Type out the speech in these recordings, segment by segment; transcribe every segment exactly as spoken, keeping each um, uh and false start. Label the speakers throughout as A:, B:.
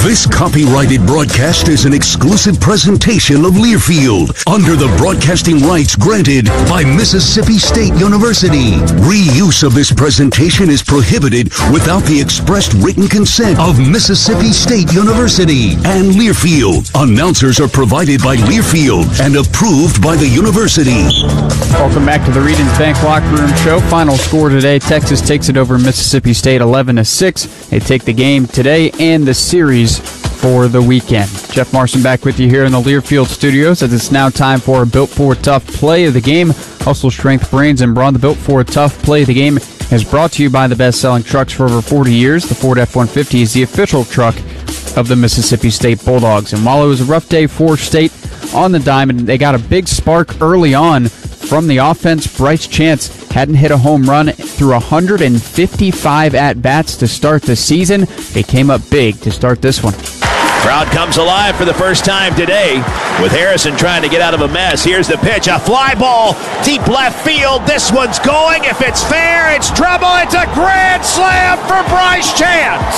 A: This copyrighted broadcast is an exclusive presentation of Learfield under the broadcasting rights granted by Mississippi State University. Reuse of this presentation is prohibited without the expressed written consent of Mississippi State University and Learfield. Announcers are provided by Learfield and approved by the university.
B: Welcome back to the Regions Bank Locker Room Show. Final score today, Texas takes it over Mississippi State eleven to six. They take the game today and the series for the weekend. Jeff Marson back with you here in the Learfield studios as it's now time for a Built for Tough play of the game. Hustle, strength, brains, and brawn. The Built for Tough play of the game is brought to you by the best-selling trucks for over forty years. The Ford F one fifty is the official truck of the Mississippi State Bulldogs. And while it was a rough day for State on the diamond, they got a big spark early on from the offense. Bryce Chance hadn't hit a home run through one hundred fifty-five at-bats to start the season. They came up big to start this one.
C: Crowd comes alive for the first time today with Harrison trying to get out of a mess. Here's the pitch, a fly ball, deep left field. This one's going. If it's fair, it's trouble. It's a grand slam for Bryce Chance.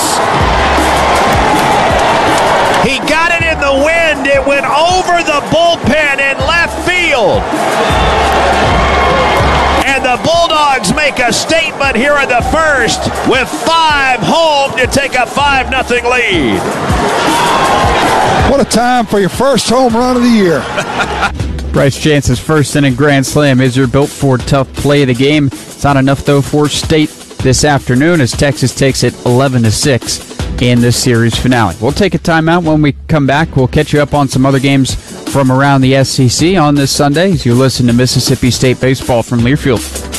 C: He got it in the wind. It went over the bullpen in left field. And the Bulldogs make a statement here in the first with five home to take a five nothing lead.
D: What a time for your first home run of the year.
B: Bryce Chance's first inning grand slam is your Built for Tough play of the game. It's not enough, though, for State this afternoon as Texas takes it eleven to six in the series finale. We'll take a timeout. When we come back, we'll catch you up on some other games from around the S E C on this Sunday as you listen to Mississippi State baseball from Learfield.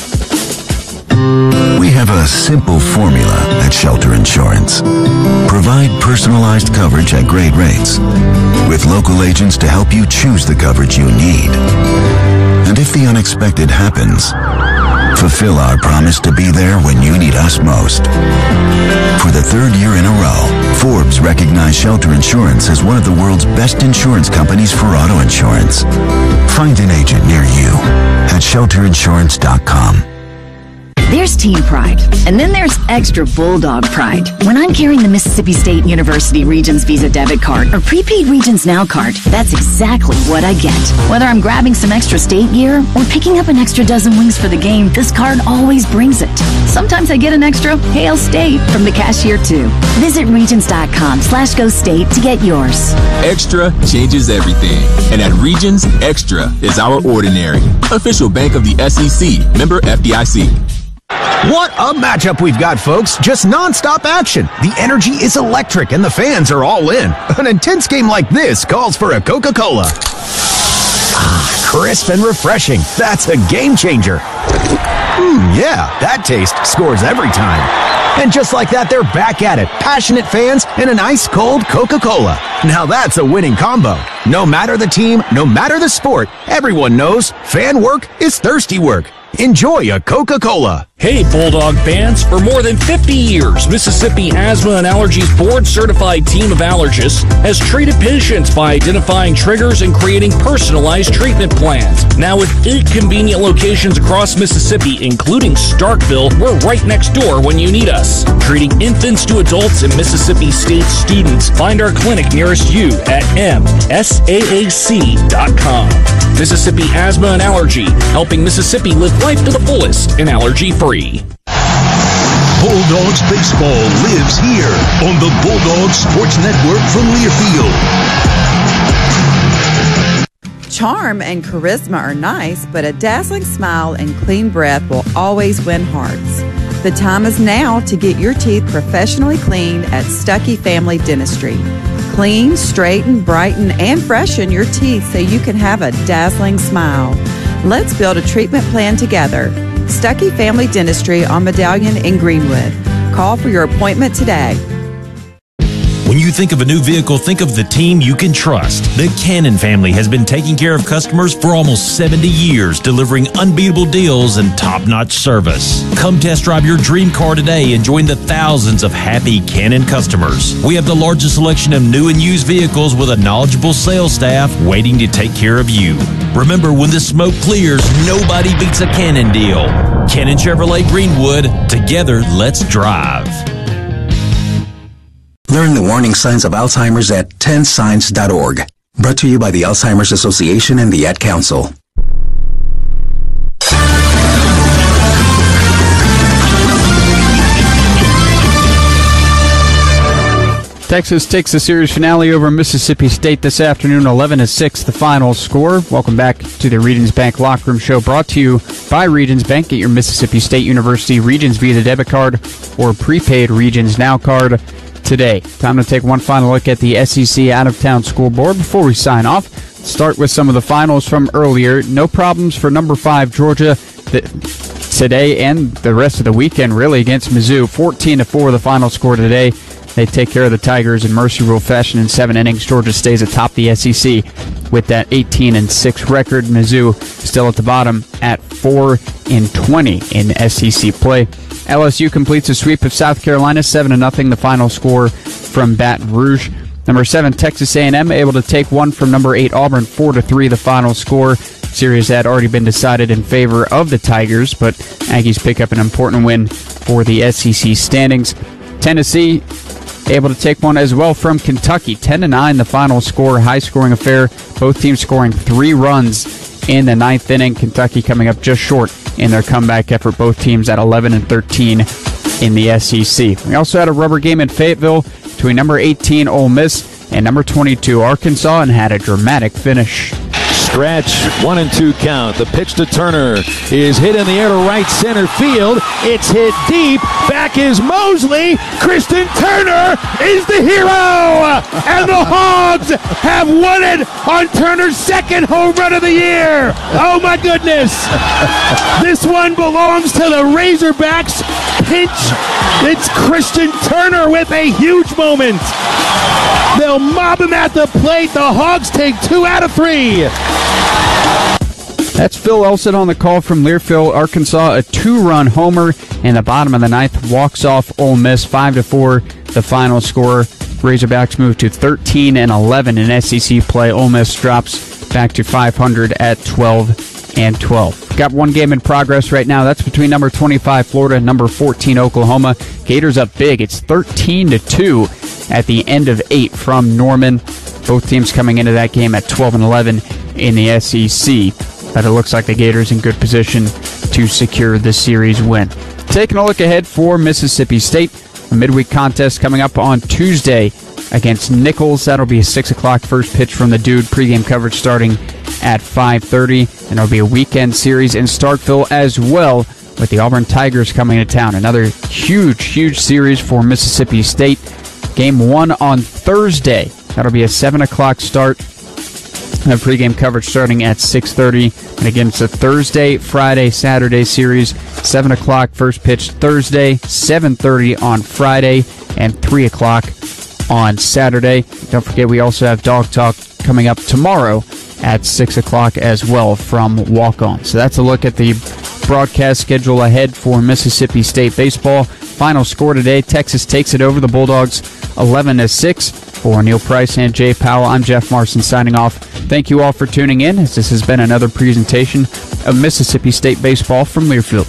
E: We have a simple formula at Shelter Insurance. Provide personalized coverage at great rates with local agents to help you choose the coverage you need. And if the unexpected happens, fulfill our promise to be there when you need us most. For the third year in a row, Forbes recognized Shelter Insurance as one of the world's best insurance companies for auto insurance. Find an agent near you at shelter insurance dot com.
F: There's team pride, and then there's extra Bulldog pride. When I'm carrying the Mississippi State University Regions Visa debit card or prepaid Regions Now card, that's exactly what I get. Whether I'm grabbing some extra state gear or picking up an extra dozen wings for the game, this card always brings it. Sometimes I get an extra Hail State from the cashier too. Visit regions.com slash go state to get yours.
G: Extra changes everything. And at Regions, Extra is our ordinary. Official bank of the S E C. Member F D I C.
H: What a matchup we've got, folks. Just non-stop action. The energy is electric and the fans are all in. An intense game like this calls for a Coca-Cola. Ah, crisp and refreshing. That's a game changer. Mmm, yeah, that taste scores every time. And just like that, they're back at it. Passionate fans and an ice-cold Coca-Cola. Now that's a winning combo. No matter the team, no matter the sport, everyone knows fan work is thirsty work. Enjoy a Coca-Cola.
I: Hey, Bulldog fans. For more than fifty years, Mississippi Asthma and Allergies board-certified team of allergists has treated patients by identifying triggers and creating personalized treatment plans. Now with eight convenient locations across Mississippi, including Starkville, we're right next door when you need us. Treating infants to adults and Mississippi State students. Find our clinic nearest you at M S A A C dot com. Mississippi Asthma and Allergy, helping Mississippi live life to the fullest and allergy-free.
A: Bulldogs baseball lives here on the Bulldogs Sports Network from Learfield.
J: Charm and charisma are nice, but a dazzling smile and clean breath will always win hearts. The time is now to get your teeth professionally cleaned at Stuckey Family Dentistry. Clean, straighten, brighten, and freshen your teeth so you can have a dazzling smile. Let's build a treatment plan together. Stuckey Family Dentistry on Medallion in Greenwood. Call for your appointment today.
K: When you think of a new vehicle, think of the team you can trust. The Cannon family has been taking care of customers for almost seventy years, delivering unbeatable deals and top-notch service. Come test drive your dream car today and join the thousands of happy Cannon customers. We have the largest selection of new and used vehicles with a knowledgeable sales staff waiting to take care of you. Remember, when the smoke clears, nobody beats a Cannon deal. Cannon Chevrolet Greenwood, together, let's drive.
L: Learn the warning signs of Alzheimer's at ten signs dot org. Brought to you by the Alzheimer's Association and the Ad Council.
B: Texas takes the series finale over Mississippi State this afternoon, eleven to six, the final score. Welcome back to the Regions Bank Locker Room Show, brought to you by Regions Bank. Get your Mississippi State University Regions via the debit card or prepaid Regions Now card today. Time to take one final look at the S E C out-of-town school board before we sign off. Start with some of the finals from earlier. No problems for number five Georgia today and the rest of the weekend, really, against Mizzou. fourteen to four, the final score today. They take care of the Tigers in mercy rule fashion in seven innings. Georgia stays atop the S E C with that eighteen and six record. Mizzou still at the bottom at four and twenty in S E C play. L S U completes a sweep of South Carolina, seven to nothing, the final score from Baton Rouge. Number seven, Texas A and M, able to take one from number eight, Auburn, four to three, the final score. Series had already been decided in favor of the Tigers, but Aggies pick up an important win for the S E C standings. Tennessee able to take one as well from Kentucky, ten to nine, the final score, high-scoring affair. Both teams scoring three runs in the ninth inning. Kentucky coming up just short in their comeback effort. Both teams at eleven and thirteen in the S E C. We also had a rubber game in Fayetteville between number eighteen Ole Miss and number twenty-two Arkansas, and had a dramatic finish.
M: Stretch, one and two count. The pitch to Turner is hit in the air to right center field. It's hit deep. Back is Mosley. Kristen Turner is the hero. And the Hogs have won it on Turner's second home run of the year. Oh my goodness. This one belongs to the Razorbacks. Pinch. It's Kristen Turner with a huge moment. They'll mob him at the plate. The Hogs take two out of three.
B: That's Phil Elson on the call from Learfield, Arkansas. A two-run homer in the bottom of the ninth walks off Ole Miss, five to four, the final score. Razorbacks move to thirteen and eleven in S E C play. Ole Miss drops back to five hundred at twelve and twelve. Got one game in progress right now. That's between number twenty-five Florida and number fourteen Oklahoma. Gators up big. It's thirteen to two at the end of eight from Norman. Both teams coming into that game at twelve and eleven in the S E C. But it looks like the Gators in good position to secure the series win. Taking a look ahead for Mississippi State, a midweek contest coming up on Tuesday against Nichols. That'll be a six o'clock first pitch from the Dude. Pregame coverage starting at five thirty. And there'll be a weekend series in Starkville as well, with the Auburn Tigers coming to town. Another huge, huge series for Mississippi State. Game one on Thursday. That'll be a seven o'clock start. Have pregame coverage starting at six thirty. And again, it's a Thursday, Friday, Saturday series. seven o'clock first pitch Thursday, seven thirty on Friday, and three o'clock on Saturday. Don't forget, we also have Dog Talk coming up tomorrow at six o'clock as well from Walk On. So that's a look at the broadcast schedule ahead for Mississippi State baseball. Final score today, Texas takes it over the Bulldogs eleven to six. For Neil Price and Jay Powell, I'm Jeff Marson signing off. Thank you all for tuning in, as this has been another presentation of Mississippi State baseball from Learfield.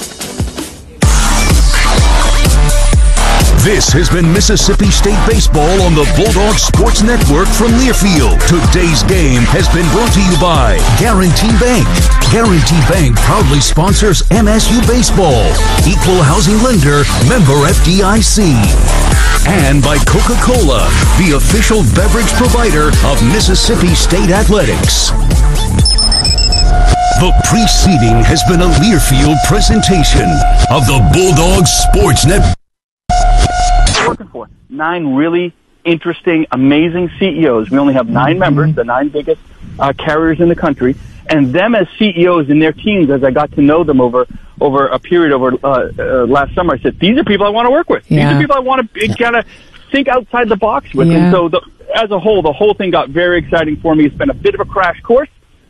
A: This has been Mississippi State baseball on the Bulldog Sports Network from Learfield. Today's game has been brought to you by Guarantee Bank. Guarantee Bank proudly sponsors M S U baseball. Equal housing lender, member F D I C. And by Coca-Cola, the official beverage provider of Mississippi State Athletics. The preceding has been a Learfield presentation of the Bulldog Sports Network.
N: Working for nine really interesting, amazing C E Os. We only have nine members, the nine biggest uh, carriers in the country, and them as C E Os and their teams. As I got to know them over over a period over uh, uh, last summer, I said, "These are people I want to work with.
O: Yeah.
N: These are people I want to kind of think outside the box with."
O: Yeah.
N: And so, the, as a whole, the whole thing got very exciting for me. It's been a bit of a crash course,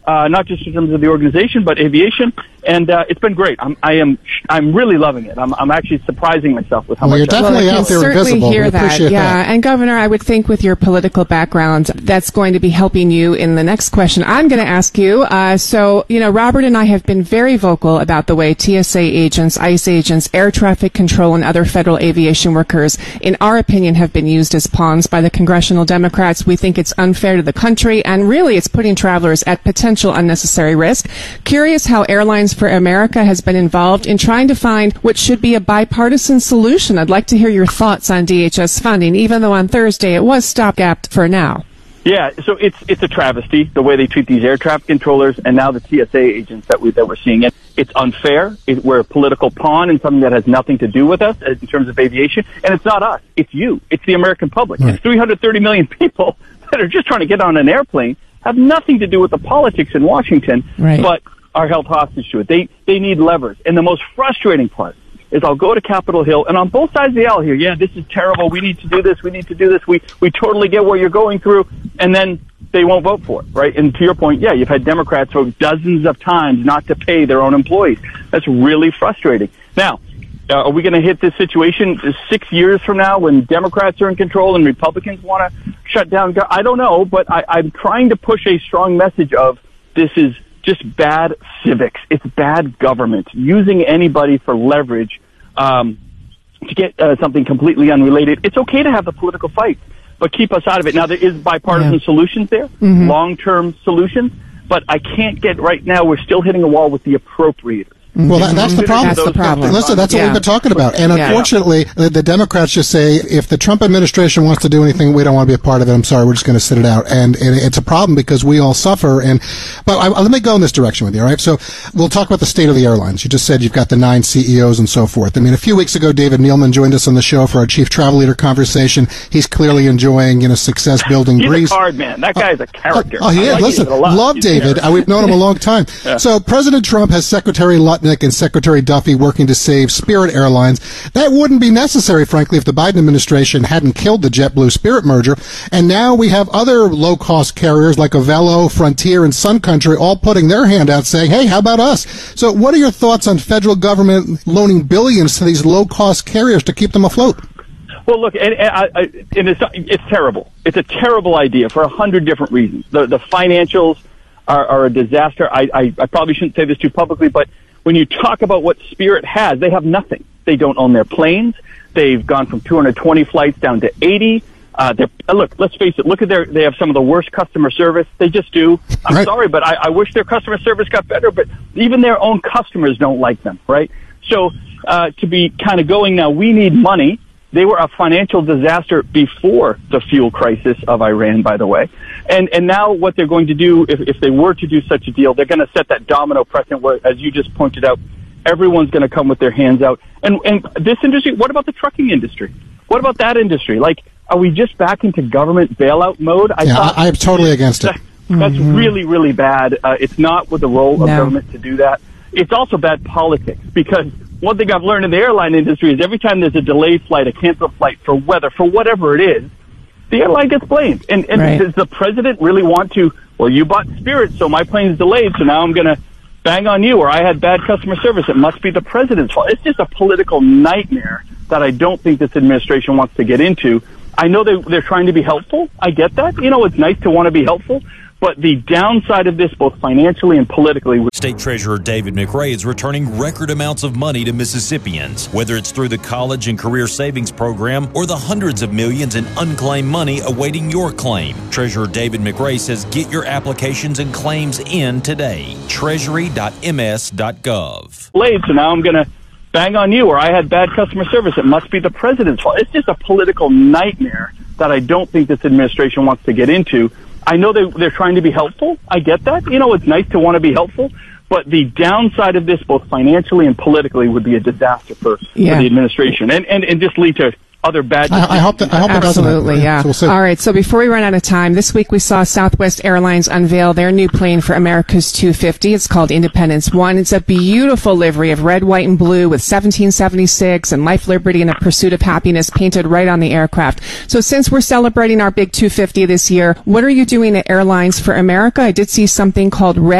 N: uh, not just in terms of the organization, but aviation. And uh, it's been great. I'm, I am, I'm really loving it. I'm, I'm actually surprising myself with how
O: well,
N: much.
O: You're definitely
P: well,
O: out there
P: certainly
O: invisible.
P: Hear
O: we
P: that,
O: appreciate
P: yeah.
O: that.
P: And Governor, I would think with your political background, that's going to be helping you in the next question I'm going to ask you. Uh, so, you know, Robert and I have been very vocal about the way T S A agents, ICE agents, air traffic control, and other federal aviation workers, in our opinion, have been used as pawns by the congressional Democrats. We think it's unfair to the country, and really it's putting travelers at potential unnecessary risk. Curious how Airlines for America has been involved in trying to find what should be a bipartisan solution. I'd like to hear your thoughts on D H S funding, even though on Thursday it was stopgap for now.
N: Yeah, so it's it's a travesty the way they treat these air traffic controllers and now the T S A agents that we that we're seeing. It it's unfair. It, we're a political pawn in something that has nothing to do with us in terms of aviation, and it's not us. It's you. It's the American public. Right. It's three hundred thirty million people that are just trying to get on an airplane, have nothing to do with the politics in Washington,
P: right.
N: but are held hostage to it. They they need levers, and the most frustrating part is I'll go to Capitol Hill, and on both sides of the aisle here, yeah, this is terrible, we need to do this, we need to do this, we, we totally get what you're going through, and then they won't vote for it, right? And to your point, yeah, you've had Democrats vote dozens of times not to pay their own employees. That's really frustrating. Now, uh, are we going to hit this situation six years from now when Democrats are in control and Republicans want to shut down? I don't know, but I, I'm trying to push a strong message of this is just bad civics. It's bad government, using anybody for leverage um, to get uh, something completely unrelated. It's okay to have the political fight, but keep us out of it. Now, there is bipartisan yeah. solutions there, mm-hmm. long-term solutions, but I can't get right now. We're still hitting a wall with the appropriators.
O: Well, that, that's the problem.
P: That's the problem.
O: Listen, that's
P: yeah.
O: what we've been talking about. And
P: yeah.
O: unfortunately, the, the Democrats just say, if the Trump administration wants to do anything, we don't want to be a part of it. I'm sorry, we're just going to sit it out. And it, it's a problem because we all suffer. And But I, let me go in this direction with you, all right? So we'll talk about the state of the airlines. You just said you've got the nine C E Os and so forth. I mean, a few weeks ago, David Nealman joined us on the show for our chief travel leader conversation. He's clearly enjoying, you know, success building
N: He's
O: breeze.
N: a hard man. That guy's a character.
O: Oh, oh he is.
N: Like
O: Listen, love
N: He's
O: David. Uh, we've known him a long time.
N: Yeah.
O: So President Trump has Secretary Lutnick and Secretary Duffy working to save Spirit Airlines. That wouldn't be necessary, frankly, if the Biden administration hadn't killed the JetBlue Spirit merger. And now we have other low-cost carriers like Avelo, Frontier, and Sun Country all putting their hand out saying, hey, how about us? So what are your thoughts on federal government loaning billions to these low-cost carriers to keep them afloat?
N: Well, look, and, and, I, and it's, it's terrible. It's a terrible idea for a hundred different reasons. The, the financials are, are a disaster. I, I, I probably shouldn't say this too publicly, but when you talk about what Spirit has, they have nothing. They don't own their planes. They've gone from two hundred twenty flights down to eighty. Uh, they're, look, let's face it. Look at their. They have some of the worst customer service. They just do. I'm right. sorry, but I, I wish their customer service got better. But even their own customers don't like them, right? So uh, to be kind of going now, we need money. They were a financial disaster before the fuel crisis of Iran, by the way. And and now what they're going to do, if, if they were to do such a deal, they're going to set that domino precedent where, as you just pointed out, everyone's going to come with their hands out. And and this industry, what about the trucking industry? What about that industry? Like, are we just back into government bailout mode? I
O: yeah,
N: thought
O: I, I'm totally against
N: that,
O: it.
N: That's
O: mm-hmm.
N: really, really bad. Uh, it's not with the role
P: no.
N: of government to do that. It's also bad politics because one thing I've learned in the airline industry is every time there's a delayed flight, a canceled flight for weather, for whatever it is, the airline gets blamed. And, and right. does the president really want to, well, you bought Spirit, so my plane's delayed, so now I'm going to bang on you, or I had bad customer service. It must be the president's fault. It's just a political nightmare that I don't think this administration wants to get into. I know they, they're trying to be helpful. I get that. You know, it's nice to want to be helpful. But the downside of this, both financially and politically...
K: State Treasurer David McRae is returning record amounts of money to Mississippians, whether it's through the College and Career Savings Program or the hundreds of millions in unclaimed money awaiting your claim. Treasurer David McRae says get your applications and claims in today. treasury dot m s dot gov.
N: Late, so now I'm going to bang on you, or I had bad customer service. It must be the president's fault. It's just a political nightmare that I don't think this administration wants to get into. I know they, they're trying to be helpful. I get that. You know, it's nice to want to be helpful. But the downside of this, both financially and politically, would be a disaster for,
P: yeah.
N: for the administration and, and, and just lead to other bad
O: I, I hope that I hope
P: Absolutely,
O: it
P: yeah.
O: So we'll
P: All right, so before we run out of time, this week we saw Southwest Airlines unveil their new plane for America's two fifty. It's called Independence One. It's a beautiful livery of red, white, and blue with seventeen seventy-six and Life, Liberty, and a Pursuit of Happiness painted right on the aircraft. So since we're celebrating our big two fifty this year, what are you doing at Airlines for America? I did see something called Red